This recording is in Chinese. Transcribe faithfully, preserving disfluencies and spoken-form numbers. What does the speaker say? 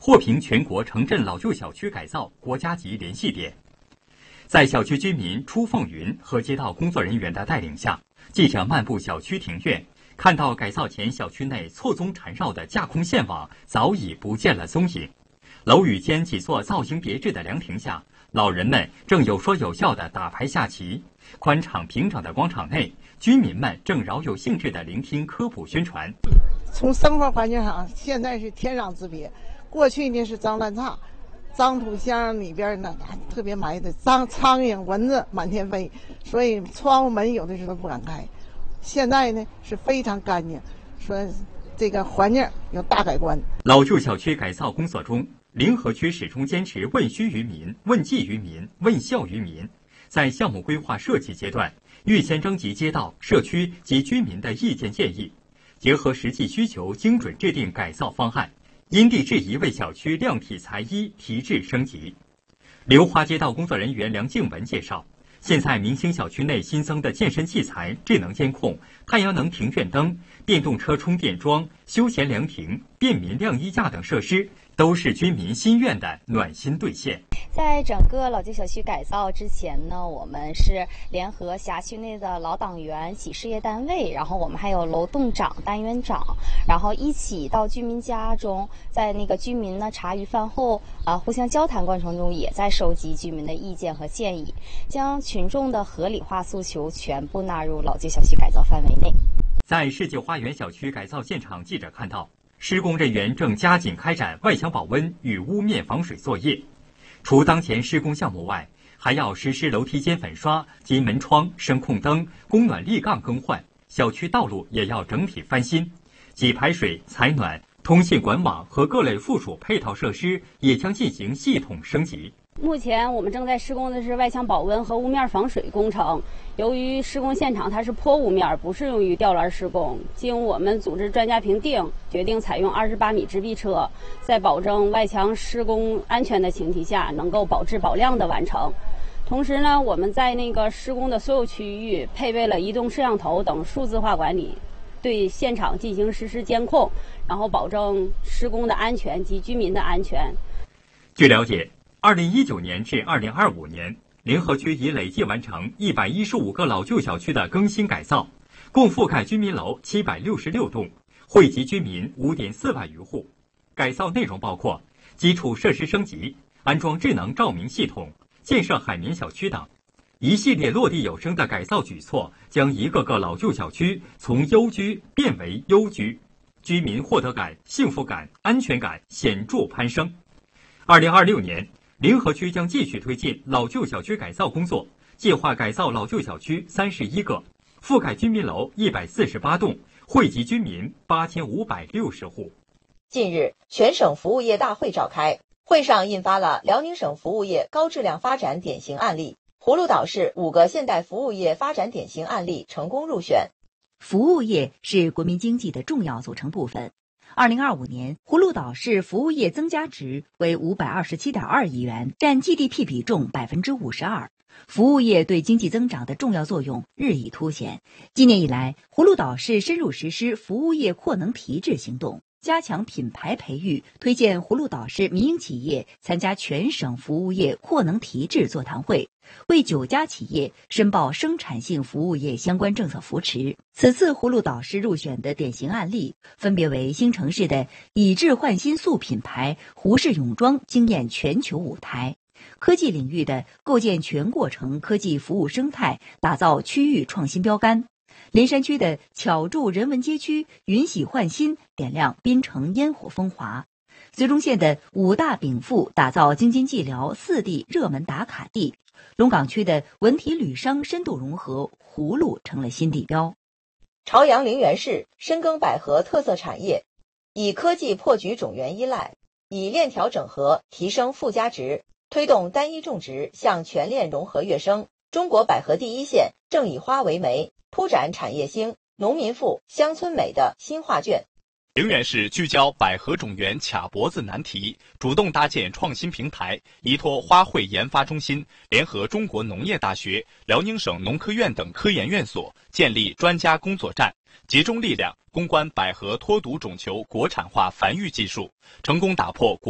获评全国城镇老旧小区改造国家级联系点。在小区居民初凤云和街道工作人员的带领下，记者漫步小区庭院，看到改造前小区内错综缠绕的架空线网早已不见了踪影。楼宇间几座造型别致的凉亭下，老人们正有说有笑地打牌下棋。宽敞平整的广场内，居民们正饶有兴致地聆听科普宣传。 从生活环境上，现在是天壤之别。过去呢是脏乱差，脏土箱里边呢特别埋的脏苍蝇蚊子满天飞，所以窗户门有的时候不敢开。现在呢是非常干净，说这个环境有大改观。 老旧小区改造工作中，临河区始终坚持问需于民、问计于民、问效于民。在项目规划设计阶段，预先征集街道、社区及居民的意见建议，结合实际需求，精准制定改造方案，因地制宜为小区量体裁衣提质升级。流花街道工作人员梁静文介绍，现在明星小区内新增的健身器材、智能监控、太阳能庭院灯、电动车充电桩、休闲凉亭、便民晾衣架等设施，都是居民心愿的暖心兑现。 在整个老旧小区改造之前呢，我们是联合辖区内的老党员、企事业单位，然后我们还有楼栋长、单元长，然后一起到居民家中，在那个居民呢茶余饭后啊互相交谈过程中，也在收集居民的意见和建议，将群众的合理化诉求全部纳入老旧小区改造范围内。 在世纪花园小区改造现场，记者看到施工人员正加紧开展外墙保温与屋面防水作业。除当前施工项目外，还要实施楼梯间粉刷及门窗、声控灯、供暖立杠更换，小区道路也要整体翻新，给排水、采暖、通信管网和各类附属配套设施也将进行系统升级。 目前我们正在施工的是外墙保温和屋面防水工程。由于施工现场它是坡屋面，不适用于吊篮施工，经我们组织专家评定，决定采用二十八米直臂车，在保证外墙施工安全的前提下，能够保质保量的完成。同时呢，我们在那个施工的所有区域配备了移动摄像头等数字化管理，对现场进行实时监控，然后保证施工的安全及居民的安全。 据了解，二零一九年至二零二五年，临河区已累计完成一百一十五个老旧小区的更新改造，共覆盖居民楼七百六十六栋，惠及居民五点四万余户。改造内容包括基础设施升级、安装智能照明系统、建设海绵小区等。一系列落地有声的改造举措，将一个个老旧小区从幽居变为优居，居民获得感、幸福感、安全感显著攀升。二零二六年，临河区将继续推进老旧小区改造工作，计划改造老旧小区三十一个，覆盖居民楼一百四十八栋，惠及居民八千五百六十户。 近日，全省服务业大会召开，会上印发了辽宁省服务业高质量发展典型案例，葫芦岛市五个现代服务业发展典型案例成功入选。 服务业是国民经济的重要组成部分。二零二五年，葫芦岛市服务业增加值为五百二十七点二亿元，占 G D P 比重百分之五十二。服务业对经济增长的重要作用日益凸显。今年以来，葫芦岛市深入实施服务业扩能提质行动，加强品牌培育，推荐葫芦岛市民营企业参加全省服务业扩能提质座谈会，为九家企业申报生产性服务业相关政策扶持。此次葫芦岛市入选的典型案例，分别为新城市的以质换新素品牌胡氏泳装惊艳全球舞台，科技领域的构建全过程科技服务生态，打造区域创新标杆。林山区的巧筑人文街区云洗焕新，点亮滨城烟火风华。绥中县的五大禀赋打造京津冀辽四地热门打卡地。龙岗区的文体旅商深度融合，葫芦成了新地标。 朝阳陵园市深耕百合特色产业，以科技破局种源依赖，以链条整合提升附加值，推动单一种植向全链融合跃升。中国百合第一线正以花为媒，铺展产业兴、农民富、乡村美的新画卷。 陵园市聚焦百合种源卡脖子难题，主动搭建创新平台，依托花卉研发中心，联合中国农业大学、辽宁省农科院等科研院所，建立专家工作站，集中力量攻关百合脱毒种球国产化繁育技术，成功打破国